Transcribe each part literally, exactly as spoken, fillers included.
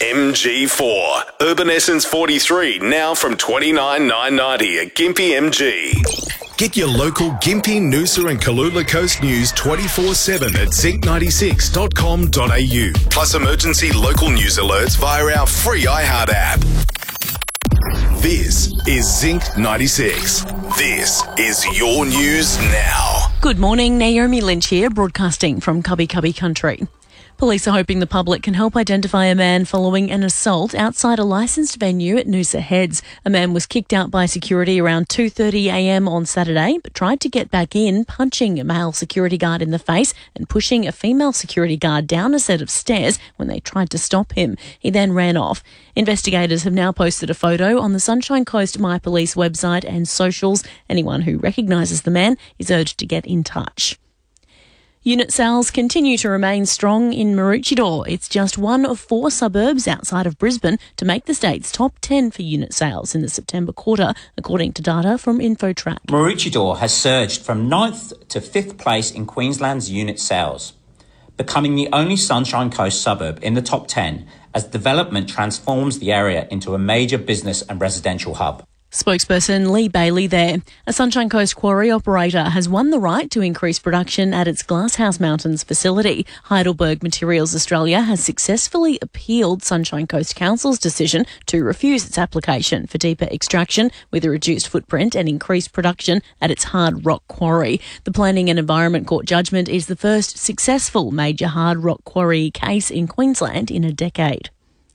M G four. Urban Essence forty-three, now from twenty-nine thousand nine hundred ninety at Gympie M G. Get your local Gympie, Noosa and Kalula Coast news twenty-four seven at zinc ninety-six dot com dot a u. Plus emergency local news alerts via our free iHeart app. This is Zinc ninety-six. This is your news now. Good morning, Naomi Lynch here, broadcasting from Cubby Cubby Country. Police are hoping the public can help identify a man following an assault outside a licensed venue at Noosa Heads. A man was kicked out by security around two thirty a m on Saturday, but tried to get back in, punching a male security guard in the face and pushing a female security guard down a set of stairs when they tried to stop him. He then ran off. Investigators have now posted a photo on the Sunshine Coast My Police website and socials. Anyone who recognises the man is urged to get in touch. Unit sales continue to remain strong in Maroochydore. It's just one of four suburbs outside of Brisbane to make the state's top ten for unit sales in the September quarter, according to data from InfoTrack. Maroochydore has surged from ninth to fifth place in Queensland's unit sales, becoming the only Sunshine Coast suburb in the top ten as development transforms the area into a major business and residential hub. Spokesperson Lee Bailey there. A Sunshine Coast quarry operator has won the right to increase production at its Glasshouse Mountains facility. Heidelberg Materials Australia has successfully appealed Sunshine Coast Council's decision to refuse its application for deeper extraction with a reduced footprint and increased production at its hard rock quarry. The Planning and Environment Court judgment is the first successful major hard rock quarry case in Queensland in a decade.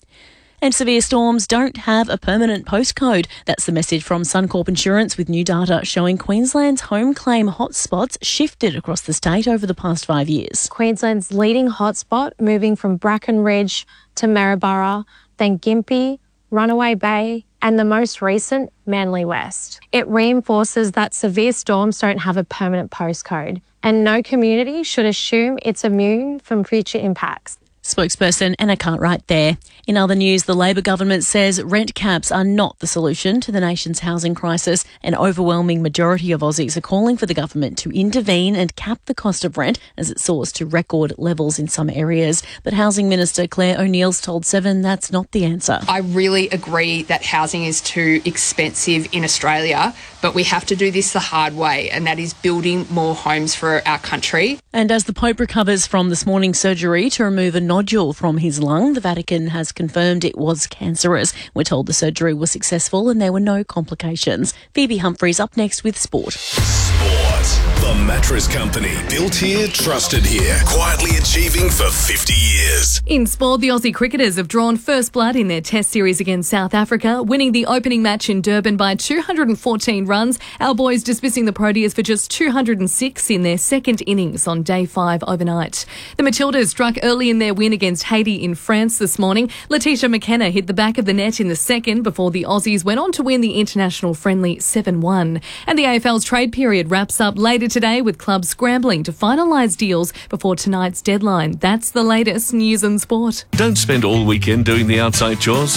And severe storms don't have a permanent postcode. That's the message from Suncorp Insurance, with new data showing Queensland's home claim hotspots shifted across the state over the past five years. Queensland's leading hotspot moving from Bracken Ridge to Maryborough, then Gympie, Runaway Bay, and the most recent, Manly West. It reinforces that severe storms don't have a permanent postcode, and no community should assume it's immune from future impacts. Spokesperson Anna Cartwright there. In other news, the Labor government says rent caps are not the solution to the nation's housing crisis. An overwhelming majority of Aussies are calling for the government to intervene and cap the cost of rent as it soars to record levels in some areas. But Housing Minister Claire O'Neill's told Seven that's not the answer. I really agree that housing is too expensive in Australia, but we have to do this the hard way, and that is building more homes for our country. And as the Pope recovers from this morning's surgery to remove a nodule from his lung, the Vatican has confirmed it was cancerous. We're told the surgery was successful and there were no complications. Phoebe Humphreys up next with Sport. Sport. The Mattress Company. Built here, trusted here. Quietly achieving for fifty years. In sport, the Aussie cricketers have drawn first blood in their Test series against South Africa, winning the opening match in Durban by two hundred fourteen runs. Our boys dismissing the Proteas for just two hundred six in their second innings on day five overnight. The Matildas struck early in their win against Haiti in France this morning. Letitia McKenna hit the back of the net in the second before the Aussies went on to win the international friendly seven one. And the A F L's trade period wraps up later today with clubs scrambling to finalise deals before tonight's deadline. That's the latest news and sport. Don't spend all weekend doing the outside chores.